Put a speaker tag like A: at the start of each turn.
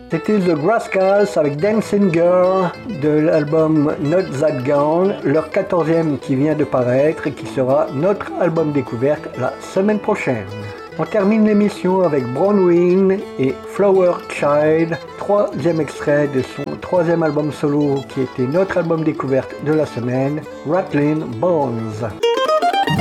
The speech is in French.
A: C'était The Rascals avec Dancing Girl de l'album Not That Gone, leur 14e qui vient de paraître et qui sera notre album découverte la semaine prochaine. On termine l'émission avec Bronwyn et Flower Child, troisième extrait de son troisième album solo qui était notre album découverte de la semaine, Rattlin' Bones.